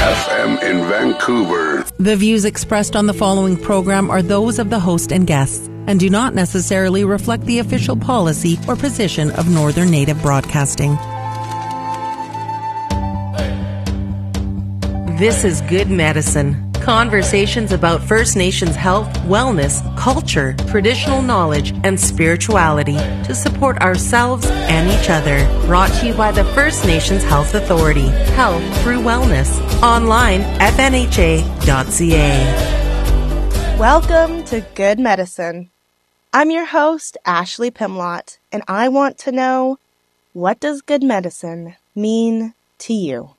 FM in Vancouver. The views expressed on the following program are those of the host and guests and do not necessarily reflect the official policy or position of Northern Native Broadcasting. This is Good Medicine. Conversations about First Nations health, wellness, culture, traditional knowledge, and spirituality to support ourselves and each other. Brought to you by the First Nations Health Authority. Health through wellness. Online, fnha.ca. Welcome to Good Medicine. I'm your host, Ashley Pimlott, and I want to know, what does good medicine mean to you?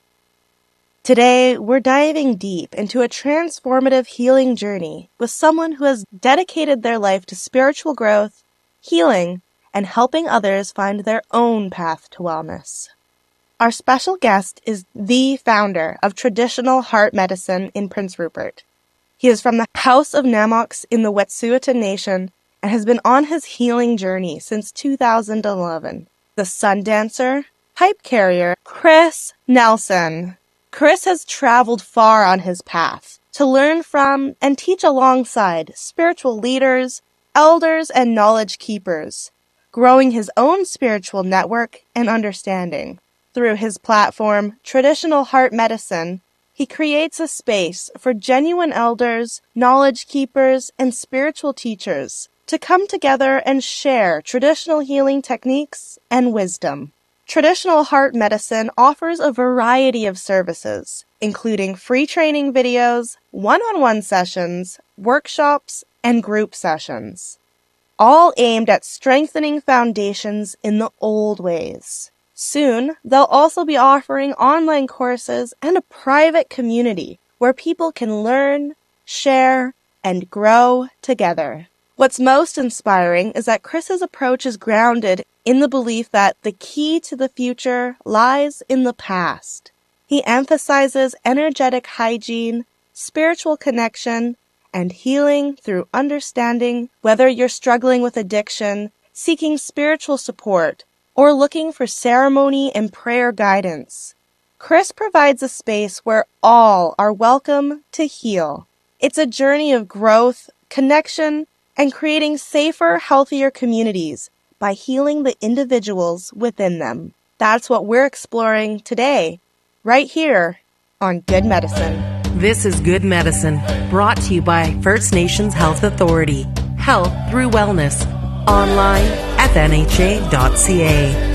Today, we're diving deep into a transformative healing journey with someone who has dedicated their life to spiritual growth, healing, and helping others find their own path to wellness. Our special guest is the founder of traditional heart medicine in Prince Rupert. He is from the House of Namoks in the Wet'suwet'en Nation and has been on his healing journey since 2011. The sun dancer, pipe carrier, Chris Nelson. Chris has traveled far on his path to learn from and teach alongside spiritual leaders, elders, and knowledge keepers, growing his own spiritual network and understanding. Through his platform, Traditional Heart Medicine, he creates a space for genuine elders, knowledge keepers, and spiritual teachers to come together and share traditional healing techniques and wisdom. Traditional Heart Medicine offers a variety of services, including free training videos, one-on-one sessions, workshops, and group sessions, all aimed at strengthening foundations in the old ways. Soon, they'll also be offering online courses and a private community where people can learn, share, and grow together. What's most inspiring is that Chris's approach is grounded in the belief that the key to the future lies in the past. He emphasizes energetic hygiene, spiritual connection, and healing through understanding, whether you're struggling with addiction, seeking spiritual support, or looking for ceremony and prayer guidance. Chris provides a space where all are welcome to heal. It's a journey of growth, connection, and creating safer, healthier communities by healing the individuals within them. That's what we're exploring today, right here on Good Medicine. This is Good Medicine, brought to you by First Nations Health Authority. Health through wellness. Online, fnha.ca.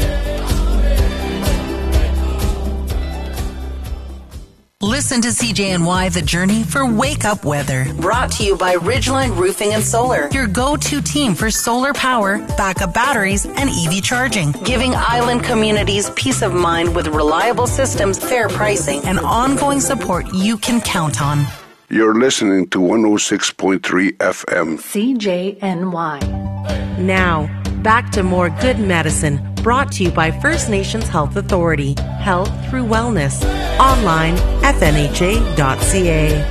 Listen to CJNY The Journey for Wake Up Weather. Brought to you by Ridgeline Roofing and Solar, your go-to team for solar power, backup batteries, and EV charging. Giving island communities peace of mind with reliable systems, fair pricing, and ongoing support you can count on. You're listening to 106.3 FM. CJNY. Now, back to more Good Medicine, brought to you by First Nations Health Authority. Health through wellness. Online, fnha.ca.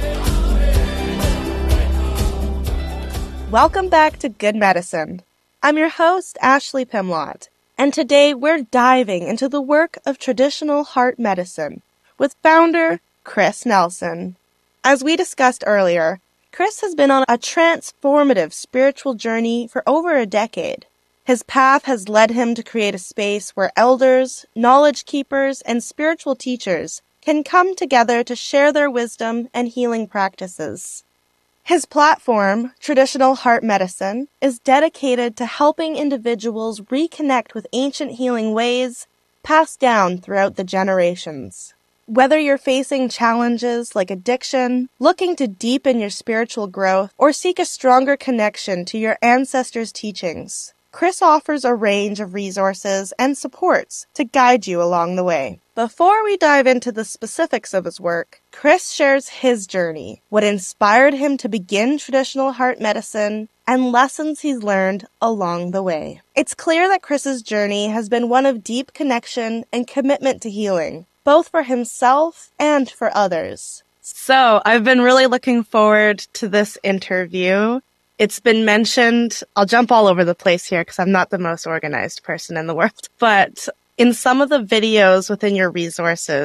Welcome back to Good Medicine. I'm your host, Ashley Pimlott, and today we're diving into the work of Traditional Heart Medicine with founder Chris Nelson. As we discussed earlier, Chris has been on a transformative spiritual journey for over a decade. His path has led him to create a space where elders, knowledge keepers, and spiritual teachers can come together to share their wisdom and healing practices. His platform, Traditional Heart Medicine, is dedicated to helping individuals reconnect with ancient healing ways passed down throughout the generations. Whether you're facing challenges like addiction, looking to deepen your spiritual growth, or seek a stronger connection to your ancestors' teachings, Chris offers a range of resources and supports to guide you along the way. Before we dive into the specifics of his work, Chris shares his journey, what inspired him to begin Traditional Heart Medicine, and lessons he's learned along the way. It's clear that Chris's journey has been one of deep connection and commitment to healing, both for himself and for others. So, I've been really looking forward to this interview. It's been mentioned, I'll jump all over the place here because I'm not the most organized person in the world, but in some of the videos within your resources,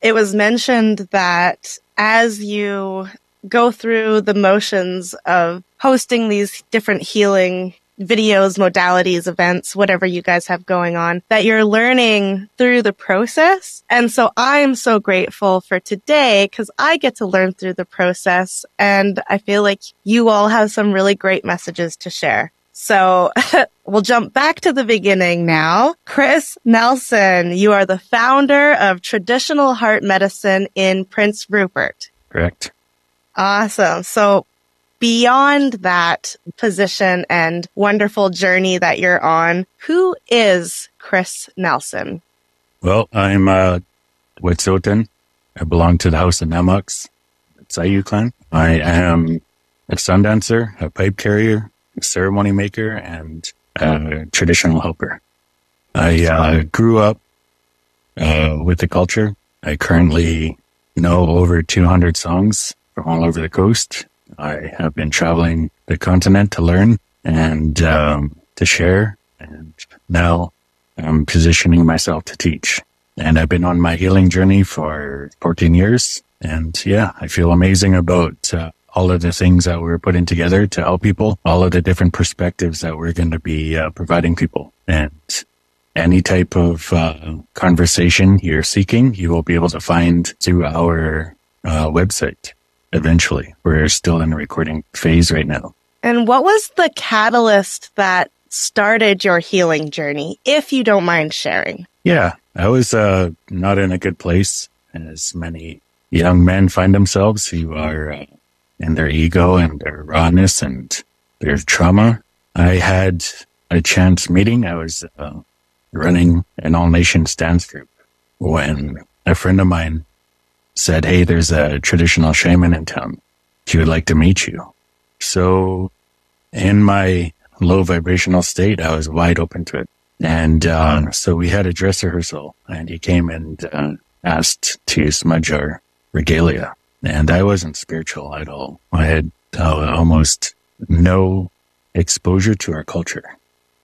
it was mentioned that as you go through the motions of hosting these different healing videos, modalities, events, whatever you guys have going on, that you're learning through the process. And so I'm so grateful for today because I get to learn through the process. And I feel like you all have some really great messages to share. So we'll jump back to the beginning now. Chris Nelson, you are the founder of Traditional Heart Medicine in Prince Rupert. Correct. Awesome. So beyond that position and wonderful journey that you're on, who is Chris Nelson? Well, I'm Wet'suwet'en. I belong to the House of Namuks, Sayu clan. I am a sun dancer, a pipe carrier, a ceremony maker, and a traditional helper. I grew up with the culture. I currently know over 200 songs from all over the coast. I have been traveling the continent to learn and to share, and now I'm positioning myself to teach. And I've been on my healing journey for 14 years, and yeah, I feel amazing about all of the things that we're putting together to help people, all of the different perspectives that we're going to be providing people. And any type of conversation you're seeking, you will be able to find through our website. Eventually. We're still in the recording phase right now. And what was the catalyst that started your healing journey, if you don't mind sharing? Yeah, I was not in a good place, as many young men find themselves who are in their ego and their rawness and their trauma. I had a chance meeting. I was running an all-nations dance group when a friend of mine said, hey, there's a traditional shaman in town. He would like to meet you. So in my low vibrational state, I was wide open to it. And so we had a dress rehearsal, and he came and asked to smudge our regalia. And I wasn't spiritual at all. I had almost no exposure to our culture.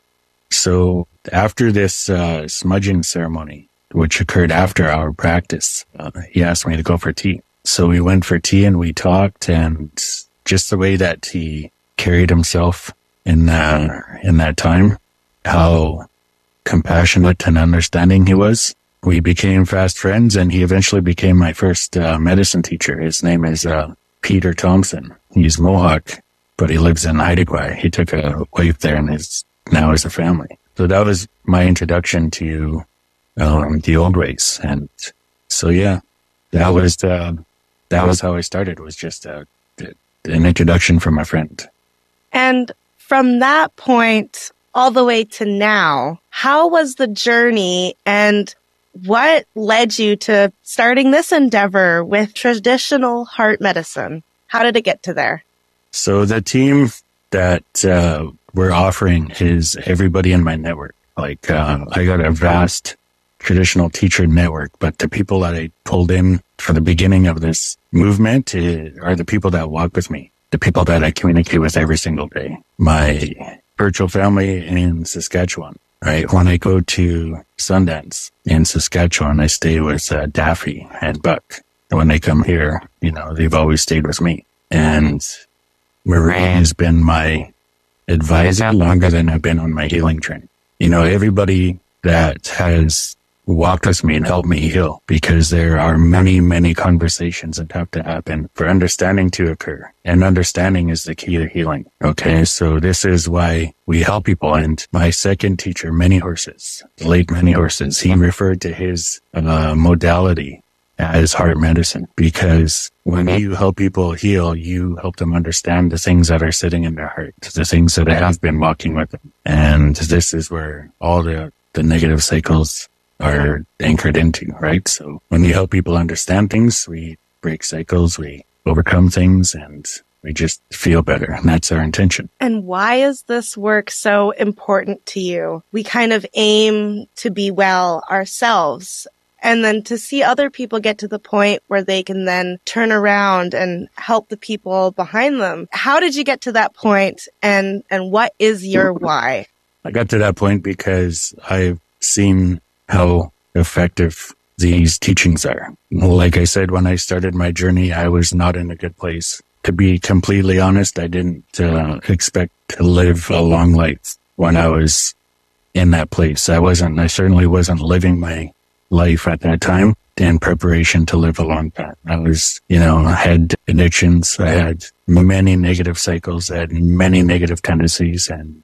So after this smudging ceremony, which occurred after our practice, he asked me to go for tea. So we went for tea and we talked, and just the way that he carried himself in that time, how compassionate and understanding he was. We became fast friends, and he eventually became my first medicine teacher. His name is Peter Thompson. He's Mohawk, but he lives in Haida. He took a wife there and now is a family. So that was my introduction to the old ways. And so, yeah, that was how I started, was just an introduction from my friend. And from that point all the way to now, how was the journey, and what led you to starting this endeavor with Traditional Heart Medicine? How did it get to there? So the team that we're offering is everybody in my network. Like, I got a vast traditional teacher network, but the people that I pulled in for the beginning of this movement are the people that walk with me, the people that I communicate with every single day. My spiritual family in Saskatchewan, right? When I go to Sundance in Saskatchewan, I stay with Daffy and Buck. And when they come here, they've always stayed with me. And Marie has been my advisor longer than I've been on my healing journey. Everybody that has walked with me and helped me heal, because there are many, many conversations that have to happen for understanding to occur. And understanding is the key to healing. Okay, so this is why we help people. And my second teacher, Many Horses, the late Many Horses, he referred to his modality as heart medicine, because when you help people heal, you help them understand the things that are sitting in their heart, the things that have been walking with them. And this is where all the negative cycles are anchored into, right? So when you help people understand things, we break cycles, we overcome things, and we just feel better. And that's our intention. And why is this work so important to you? We kind of aim to be well ourselves, and then to see other people get to the point where they can then turn around and help the people behind them. How did you get to that point, and what is your why? I got to that point because I've seen how effective these teachings are. Like I said, when I started my journey, I was not in a good place. To be completely honest, I didn't expect to live a long life when I was in that place. I certainly wasn't living my life at that time in preparation to live a long time. I was, I had addictions. I had many negative cycles. I had many negative tendencies. And,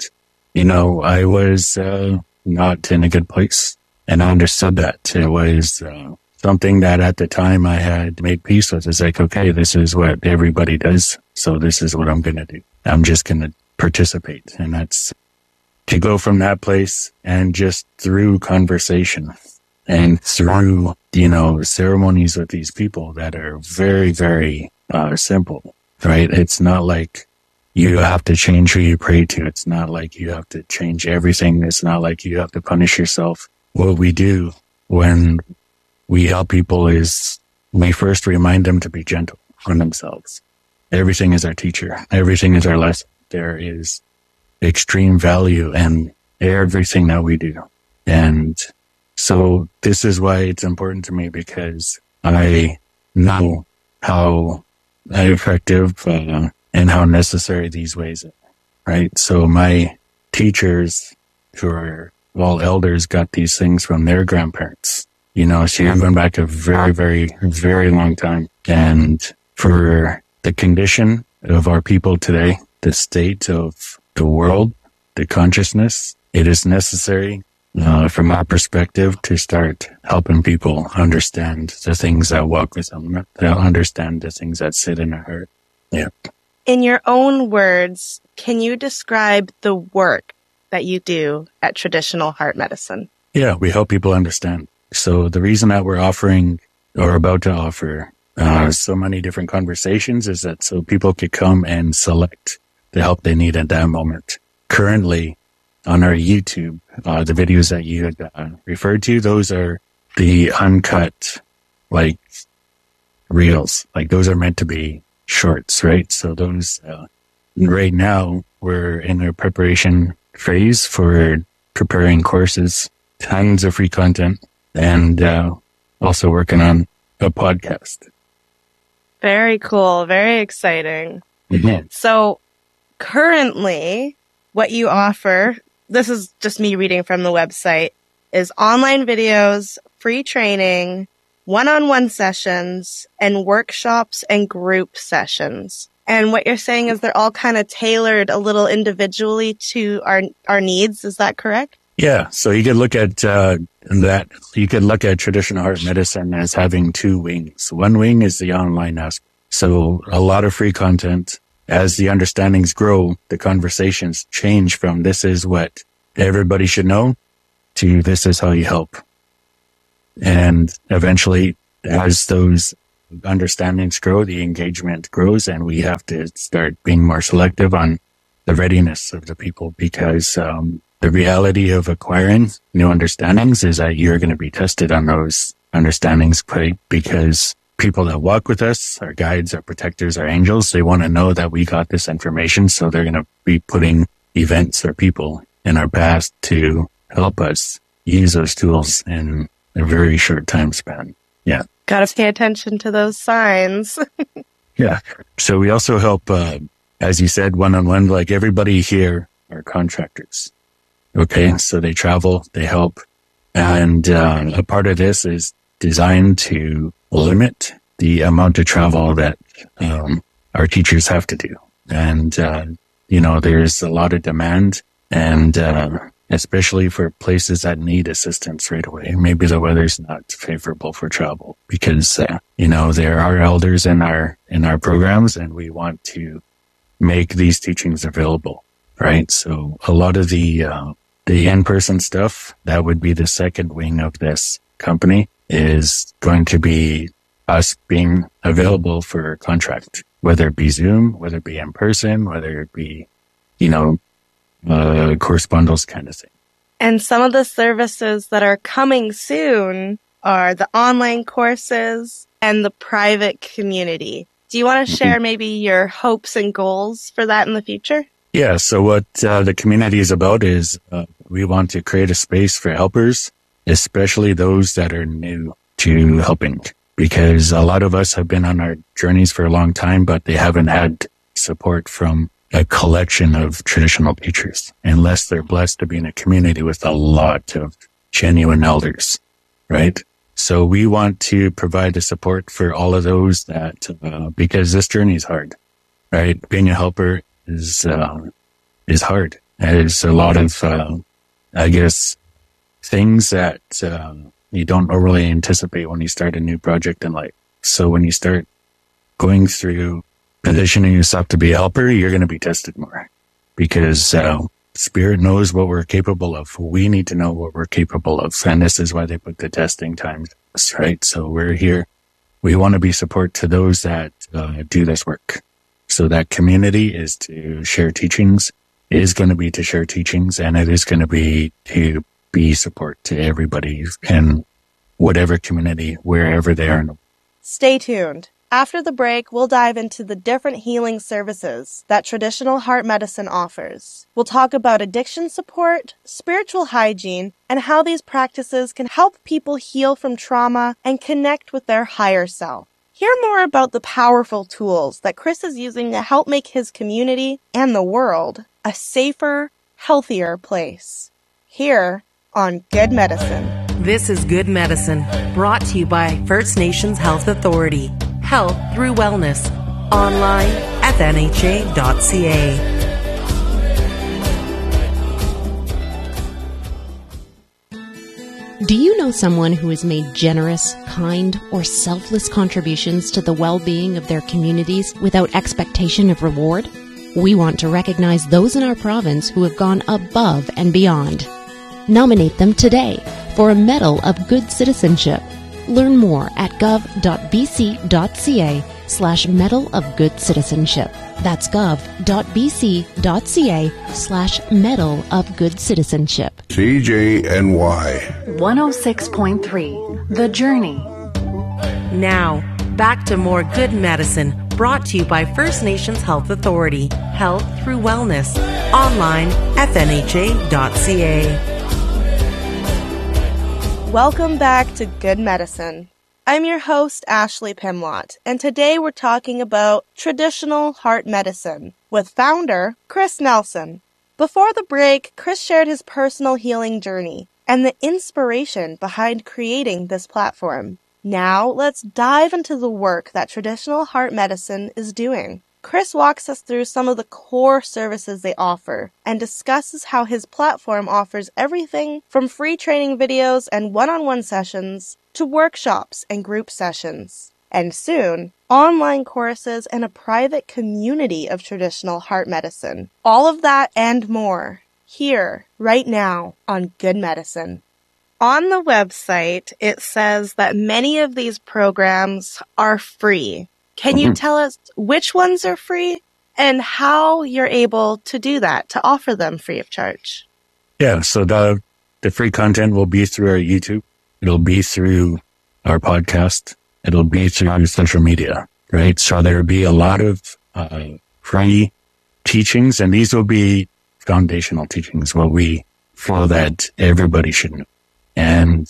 I was not in a good place. And I understood that. It was something that at the time I had made peace with. It's like, okay, this is what everybody does. So this is what I'm going to do. I'm just going to participate. And that's to go from that place and just through conversation and through, ceremonies with these people that are very, very simple, right? It's not like you have to change who you pray to. It's not like you have to change everything. It's not like you have to punish yourself. What we do when we help people is we first remind them to be gentle on themselves. Everything is our teacher. Everything is our lesson. There is extreme value in everything that we do. And so this is why it's important to me, because I know how effective and how necessary these ways are, right? So my teachers, who are all elders, got these things from their grandparents. So you're going back a very, very, very long time. And for the condition of our people today, the state of the world, the consciousness, it is necessary from our perspective to start helping people understand the things that walk with them, to understand the things that sit in their heart. Yeah. In your own words, can you describe the work that you do at Traditional Heart Medicine? Yeah, we help people understand. So the reason that we're offering or about to offer so many different conversations is that so people could come and select the help they need at that moment. Currently, on our YouTube, the videos that you had referred to, those are the uncut, reels. Those are meant to be shorts, right? So those, right now, we're in a preparation phase for preparing courses, tons of free content, and also working on a podcast. Very cool. Very exciting. Mm-hmm. So currently, what you offer, this is just me reading from the website, is online videos, free training, one-on-one sessions, and workshops and group sessions. And what you're saying is they're all kind of tailored a little individually to our needs. Is that correct? Yeah. So you could look at that. You could look at Traditional Heart Medicine as having two wings. One wing is the online aspect. So a lot of free content. As the understandings grow, the conversations change from this is what everybody should know to this is how you help. And eventually, as those understandings grow, the engagement grows, and we have to start being more selective on the readiness of the people, because the reality of acquiring new understandings is that you're going to be tested on those understandings, because people that walk with us, our guides, our protectors, our angels, they want to know that we got this information. So they're going to be putting events or people in our past to help us use those tools in a very short time span. Yeah. Got to pay attention to those signs. Yeah. So we also help, as you said, one-on-one, like everybody here are contractors. Okay. So they travel, they help. And a part of this is designed to limit the amount of travel that our teachers have to do. And, there's a lot of demand, and especially for places that need assistance right away. Maybe the weather's not favorable for travel because, there are elders in our programs, and we want to make these teachings available, right? So a lot of the in-person stuff, that would be the second wing of this company, is going to be us being available for contract, whether it be Zoom, whether it be in person, whether it be, correspondence kind of thing. And some of the services that are coming soon are the online courses and the private community. Do you want to share maybe your hopes and goals for that in the future? Yeah. So what the community is about is we want to create a space for helpers, especially those that are new to helping, because a lot of us have been on our journeys for a long time, but they haven't had support from a collection of traditional teachers, unless they're blessed to be in a community with a lot of genuine elders, right? So we want to provide the support for all of those that, because this journey is hard, right? Being a helper is hard. There's a lot of, I guess, things that, you don't really anticipate when you start a new project in life. So when you start going through positioning yourself to be a helper, you're going to be tested more, because Spirit knows what we're capable of. We need to know what we're capable of. And this is why they put the testing times, right? So we're here. We want to be support to those that do this work. So that community is to share teachings, is going to be to share teachings, and it is going to be to be support to everybody in whatever community, wherever they are. Stay tuned. After the break, we'll dive into the different healing services that traditional heart medicine offers. We'll talk about addiction support, spiritual hygiene, and how these practices can help people heal from trauma and connect with their higher self. Hear more about the powerful tools that Chris is using to help make his community and the world a safer, healthier place. Here on Good Medicine. This is Good Medicine, brought to you by First Nations Health Authority. Health through wellness. Online at nha.ca. Do you know someone who has made generous, kind, or selfless contributions to the well-being of their communities without expectation of reward? We want to recognize those in our province who have gone above and beyond. Nominate them today for a Medal of Good Citizenship. Learn more at gov.bc.ca/Medal of Good Citizenship. That's gov.bc.ca/Medal of Good Citizenship. CJNY 106.3 The Journey. Now, back to more Good Medicine, brought to you by First Nations Health Authority. Health through wellness. Online at nha.ca. Welcome back to Good Medicine. I'm your host, Ashley Pimlott, and today we're talking about traditional heart medicine with founder Chris Nelson. Before the break, Chris shared his personal healing journey and the inspiration behind creating this platform. Now, let's dive into the work that traditional heart medicine is doing. Chris walks us through some of the core services they offer and discusses how his platform offers everything from free training videos and one-on-one sessions to workshops and group sessions. And soon, online courses and a private community of traditional heart medicine. All of that and more, here, right now, on Good Medicine. On the website, it says that many of these programs are free. Can you tell us which ones are free and how you're able to do that, to offer them free of charge? Yeah, so the free content will be through our YouTube. It'll be through our podcast. It'll be through our social media, right? So there'll be a lot of free teachings, and these will be foundational teachings, what we feel that everybody should know. And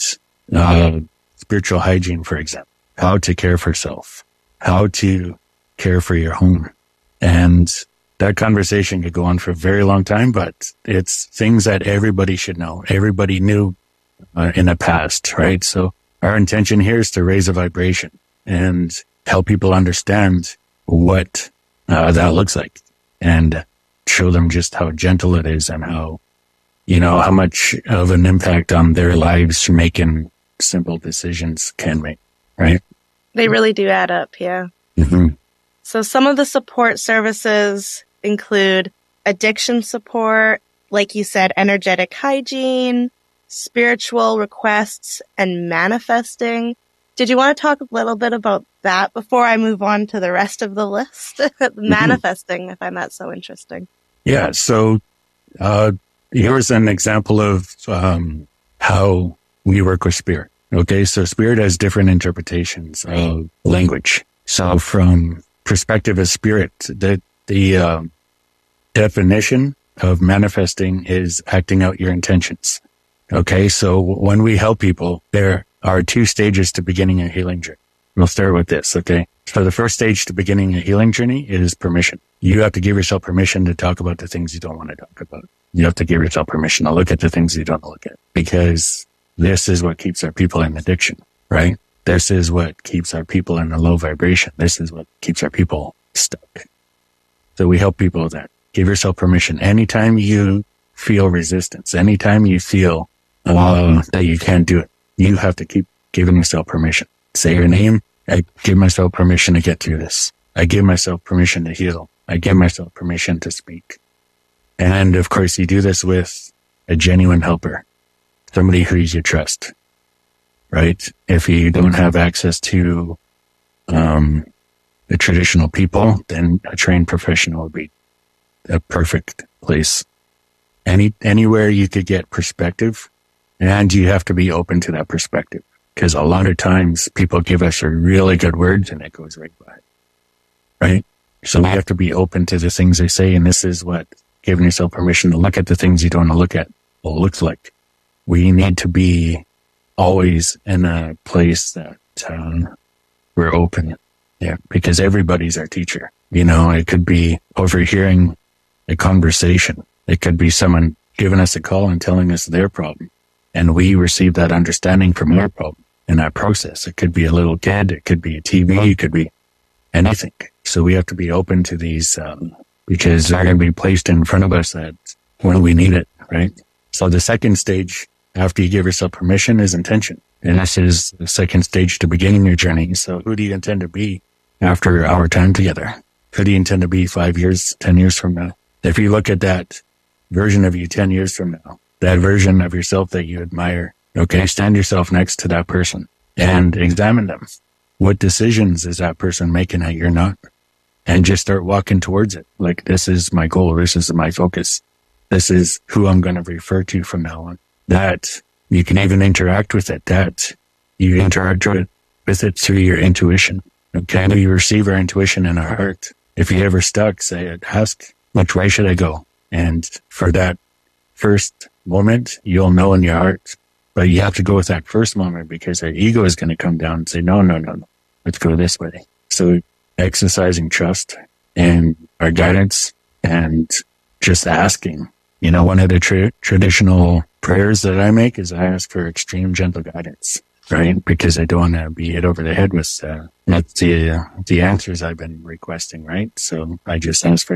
spiritual hygiene, for example, how to care for self, how to care for your home. And that conversation could go on for a very long time, but it's things that everybody should know. Everybody knew in the past, right? So our intention here is to raise a vibration and help people understand what that looks like and show them just how gentle it is and how, how much of an impact on their lives making simple decisions can make, right? They really do add up, yeah. Mm-hmm. So some of the support services include addiction support, like you said, energetic hygiene, spiritual requests, and manifesting. Did you want to talk a little bit about that before I move on to the rest of the list? Manifesting, I find that so interesting. Yeah, so here's an example of how we work with spirit. Okay, so spirit has different interpretations of language. So from perspective of spirit, the definition of manifesting is acting out your intentions. Okay, so when we help people, they're are 2 stages to beginning a healing journey. We'll start with this, okay? So the first stage to beginning a healing journey is permission. You have to give yourself permission to talk about the things you don't want to talk about. You have to give yourself permission to look at the things you don't look at, because this is what keeps our people in addiction, right? This is what keeps our people in a low vibration. This is what keeps our people stuck. So we help people with that. Give yourself permission. Anytime you feel resistance, anytime you feel that you can't do it, you have to keep giving yourself permission. Say your name. I give myself permission to get through this. I give myself permission to heal. I give myself permission to speak. And of course, you do this with a genuine helper, somebody who you trust, right? If you don't have access to the traditional people, then a trained professional would be a perfect place. Anywhere you could get perspective, and you have to be open to that perspective. Because a lot of times people give us a really good words and it goes right by, right? So we have to be open to the things they say. And this is what giving yourself permission to look at the things you don't want to look at looks like. We need to be always in a place that we're open. Yeah, because everybody's our teacher. You know, it could be overhearing a conversation. It could be someone giving us a call and telling us their problem. And we receive that understanding from our problem in that process. It could be a little kid. It could be a TV. It could be anything. So we have to be open to these, because they're going to be placed in front of us that when we need it, right? So the second stage after you give yourself permission is intention. And this is the second stage to beginning your journey. So who do you intend to be after our time together? Who do you intend to be 5 years, 10 years from now? If you look at that version of you 10 years from now, that version of yourself that you admire, okay, stand yourself next to that person and examine them. What decisions is that person making that you're not? And just start walking towards it. Like, this is my goal. This is my focus. This is who I'm going to refer to from now on. That you can even interact with it, that you interact with it through your intuition. Okay. You receive our intuition in our heart. If you ever stuck, say it, ask, which way should I go? And for that first moment, you'll know in your heart, but you have to go with that first moment, because our ego is going to come down and say, no, let's go this way. So exercising trust and our guidance and just asking, you know, one of the traditional prayers that I make is I ask for extreme gentle guidance, right? Because I don't want to be hit over the head with the answers I've been requesting, right? So I just ask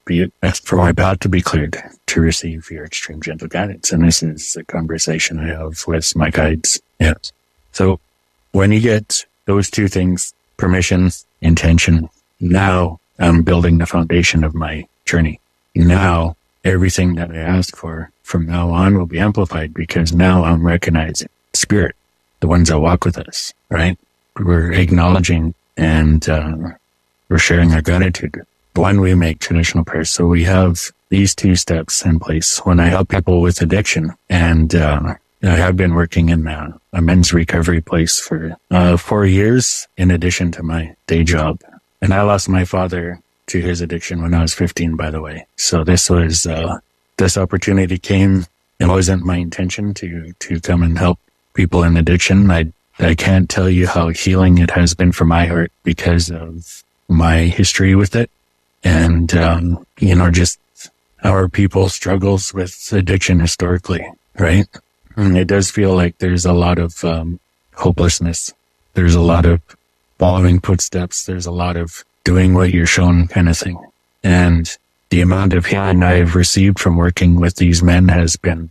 for my path to be cleared to receive your extreme gentle guidance. And this is a conversation I have with my guides. Yes. So when you get those two things, permission, intention, now I'm building the foundation of my journey. Now everything that I ask for from now on will be amplified, because now I'm recognizing spirit, the ones that walk with us, right? We're acknowledging and we're sharing our gratitude when we make traditional prayers. So we have these two steps in place. When I help people with addiction, and I have been working in a men's recovery place for 4 years in addition to my day job. And I lost my father to his addiction when I was 15, by the way. So this was, this opportunity came. It wasn't my intention to come and help people in addiction. I can't tell you how healing it has been for my heart because of my history with it. And, you know, just our people struggles with addiction historically, right? And it does feel like there's a lot of, hopelessness. There's a lot of following footsteps. There's a lot of doing what you're shown kind of thing. And the amount of healing I've received from working with these men has been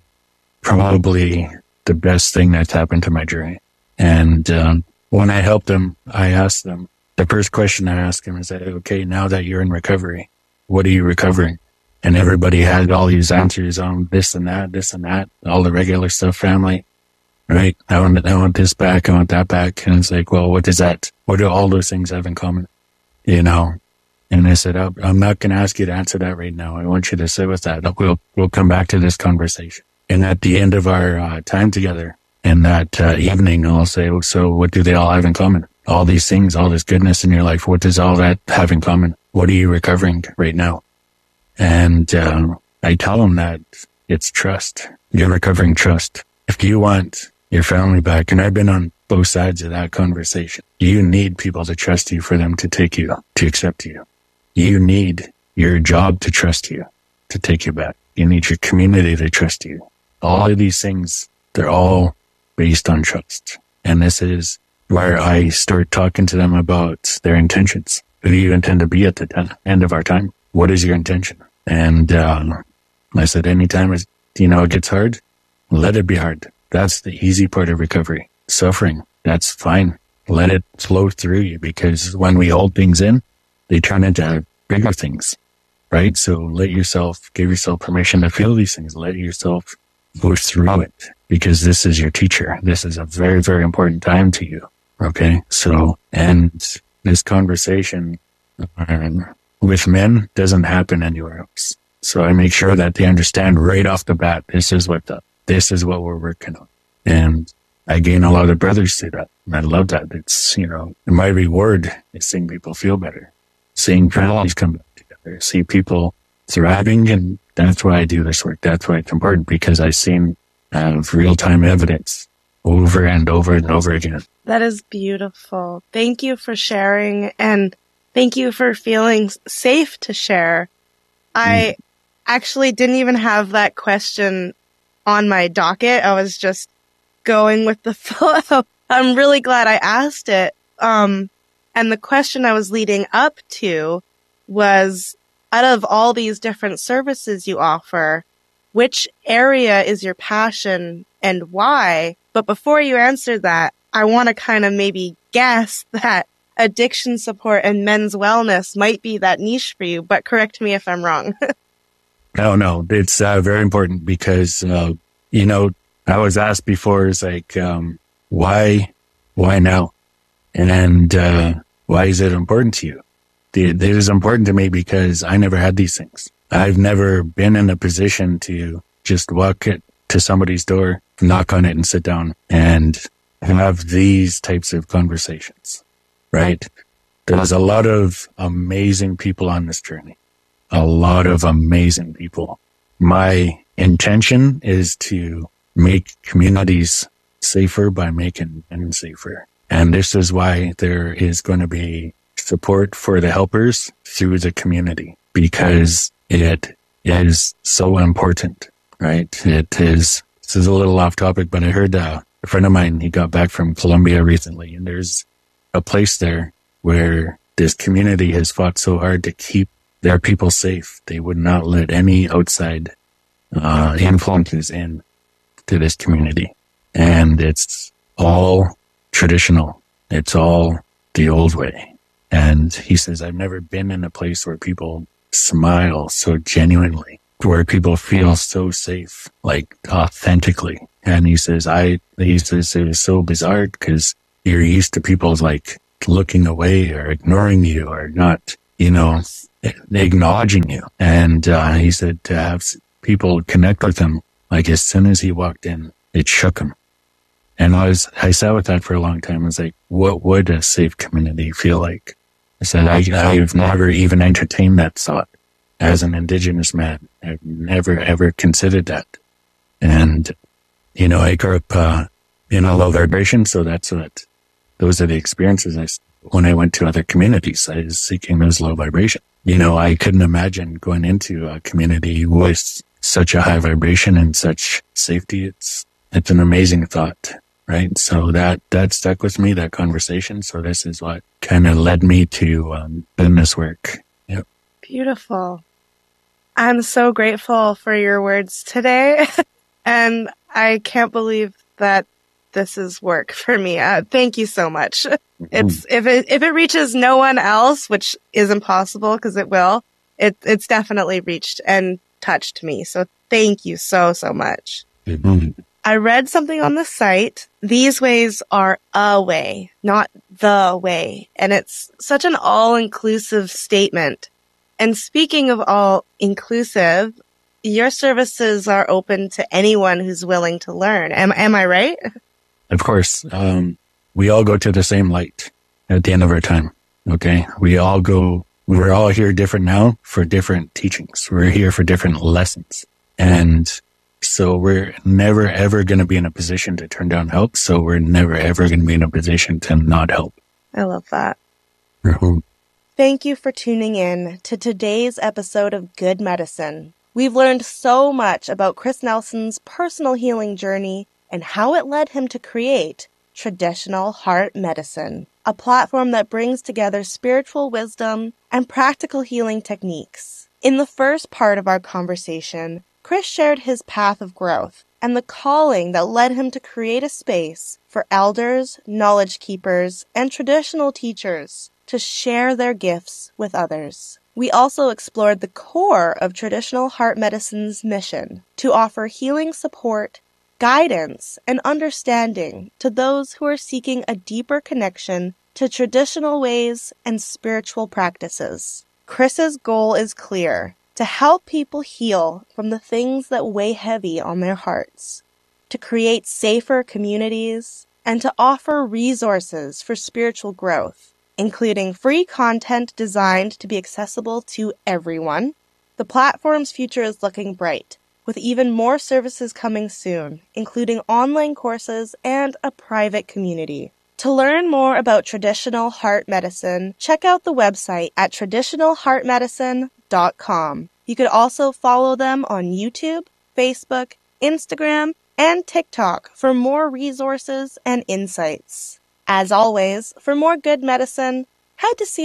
probably the best thing that's happened to my journey. And when I help them, I ask them, the first question I ask them is, okay, now that you're in recovery, what are you recovering? And everybody had all these answers on this and that, all the regular stuff, family, right? I want this back, I want that back. And it's like, well, what do all those things have in common? You know? And I said, I'm not going to ask you to answer that right now. I want you to sit with that. We'll come back to this conversation. And at the end of our time together, in that evening, I'll say, so what do they all have in common? All these things, all this goodness in your life, what does all that have in common? What are you recovering right now? And I tell them that it's trust. You're recovering trust. If you want your family back, and I've been on both sides of that conversation. You need people to trust you for them to take you, to accept you. You need your job to trust you, to take you back. You need your community to trust you. All of these things, they're all based on trust. And this is where I start talking to them about their intentions. Who do you intend to be at the end of our time? What is your intention? And I said, anytime it gets hard, let it be hard. That's the easy part of recovery. Suffering, that's fine. Let it flow through you, because when we hold things in, they turn into bigger things, right? So give yourself permission to feel these things. Let yourself go through it, because this is your teacher. This is a very, very important time to you. Okay. So, and this conversation with men doesn't happen anywhere else. So I make sure that they understand right off the bat, this is what we're working on. And I gain a lot of brothers through that. And I love that. It's, my reward is seeing people feel better, seeing families come back together, see people thriving. And that's why I do this work. That's why it's important, because I've seen real-time evidence over and over and over again. That is beautiful. Thank you for sharing, and thank you for feeling safe to share. I actually didn't even have that question on my docket. I was just going with the flow. I'm really glad I asked it. And the question I was leading up to was, out of all these different services you offer, which area is your passion and why? But before you answer that, I want to kind of maybe guess that addiction support and men's wellness might be that niche for you, but correct me if I'm wrong. No, it's very important, because, I was asked before, it's like, why now? And why is it important to you? It is important to me because I never had these things. I've never been in a position to just walk to somebody's door, knock on it, and sit down and have these types of conversations, right? There's a lot of amazing people on this journey. A lot of amazing people. My intention is to make communities safer by making men safer. And this is why there is going to be support for the helpers through the community, because it is so important, right? This is a little off topic, but I heard a friend of mine, he got back from Colombia recently, and there's a place there where this community has fought so hard to keep their people safe. They would not let any outside influences in to this community. And it's all traditional. It's all the old way. And he says, I've never been in a place where people smile so genuinely, where people feel so safe, like authentically. And he says, it was so bizarre, because you're used to people like looking away or ignoring you or not, acknowledging you. And he said to have people connect with him, like as soon as he walked in, it shook him. And I sat with that for a long time. I was like, what would a safe community feel like? I said, I've never even entertained that thought as an Indigenous man. I've never, ever considered that. And, I grew up in a low vibration, so those are the experiences when I went to other communities. I was seeking those low vibration. I couldn't imagine going into a community with such a high vibration and such safety. It's an amazing thought, right? So that stuck with me, that conversation. So this is what kind of led me to doing this work. Yep. Beautiful. I'm so grateful for your words today. And I can't believe that this is work for me. Thank you so much. It's, if it reaches no one else, which is impossible because it will, it's definitely reached and touched me. So thank you so, so much. Mm-hmm. I read something on the site. These ways are a way, not the way. And it's such an all-inclusive statement. And speaking of all-inclusive, your services are open to anyone who's willing to learn. Am I right? Of course. We all go to the same light at the end of our time. Okay. We're all here different now for different teachings. We're here for different lessons. And So we're never, ever going to be in a position to turn down help. So we're never, ever going to be in a position to not help. I love that. Mm-hmm. Thank you for tuning in to today's episode of Good Medicine. We've learned so much about Chris Nelson's personal healing journey and how it led him to create Traditional Heart Medicine, a platform that brings together spiritual wisdom and practical healing techniques. In the first part of our conversation, Chris shared his path of growth and the calling that led him to create a space for elders, knowledge keepers, and traditional teachers to share their gifts with others. We also explored the core of Traditional Heart Medicine's mission to offer healing support, guidance, and understanding to those who are seeking a deeper connection to traditional ways and spiritual practices. Chris's goal is clear: to help people heal from the things that weigh heavy on their hearts, to create safer communities, and to offer resources for spiritual growth, including free content designed to be accessible to everyone. The platform's future is looking bright, with even more services coming soon, including online courses and a private community. To learn more about Traditional Heart Medicine, check out the website at traditionalheartmedicine.com. You could also follow them on YouTube, Facebook, Instagram, and TikTok for more resources and insights. As always, for more good medicine, head to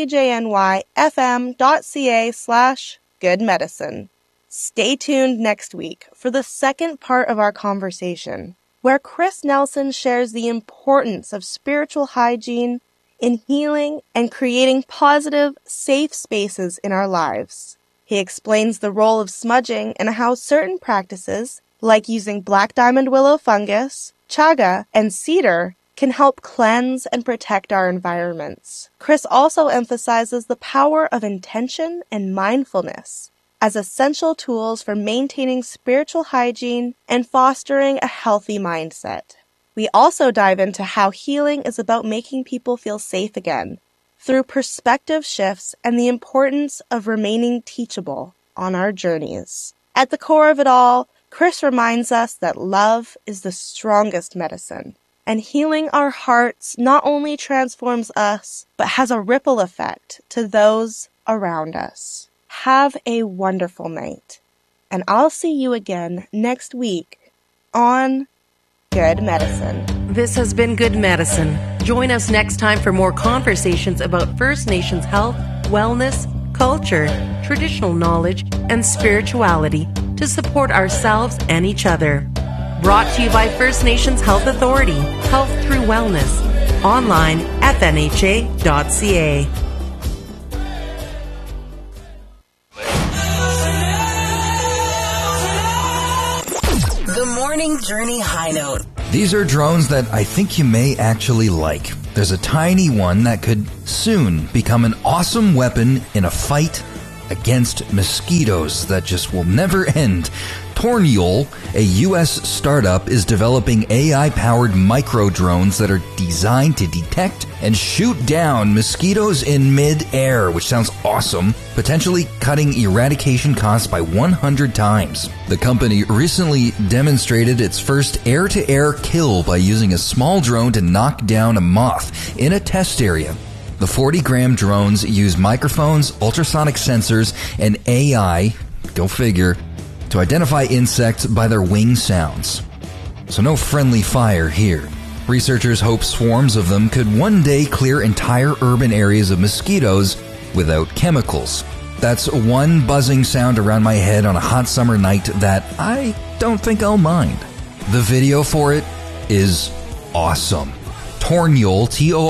cjnyfm.ca/goodmedicine. Stay tuned next week for the second part of our conversation, where Chris Nelson shares the importance of spiritual hygiene in healing and creating positive, safe spaces in our lives. He explains the role of smudging and how certain practices, like using black diamond willow fungus, chaga, and cedar, can help cleanse and protect our environments. Chris also emphasizes the power of intention and mindfulness as essential tools for maintaining spiritual hygiene and fostering a healthy mindset. We also dive into how healing is about making people feel safe again through perspective shifts and the importance of remaining teachable on our journeys. At the core of it all, Chris reminds us that love is the strongest medicine, and healing our hearts not only transforms us, but has a ripple effect to those around us. Have a wonderful night, and I'll see you again next week on Good Medicine. This has been Good Medicine. Join us next time for more conversations about First Nations health, wellness, culture, traditional knowledge, and spirituality to support ourselves and each other. Brought to you by First Nations Health Authority, Health Through Wellness. Online, fnha.ca. The Morning Journey High Note. These are drones that I think you may actually like. There's a tiny one that could soon become an awesome weapon in a fight against mosquitoes that just will never end. Torniol, a U.S. startup, is developing AI-powered micro-drones that are designed to detect and shoot down mosquitoes in mid-air, which sounds awesome, potentially cutting eradication costs by 100 times. The company recently demonstrated its first air-to-air kill by using a small drone to knock down a moth in a test area. The 40-gram drones use microphones, ultrasonic sensors, and AI, go figure, to identify insects by their wing sounds. So no friendly fire here. Researchers hope swarms of them could one day clear entire urban areas of mosquitoes without chemicals. That's one buzzing sound around my head on a hot summer night that I don't think I'll mind. The video for it is awesome. Torniol,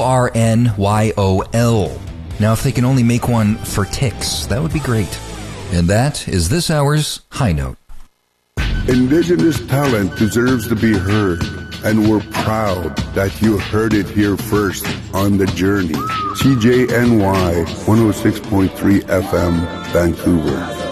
Tornyol. Now if they can only make one for ticks, that would be great. And that is this hour's High Note. Indigenous talent deserves to be heard, and we're proud that you heard it here first on The Journey. CJNY 106.3 FM, Vancouver.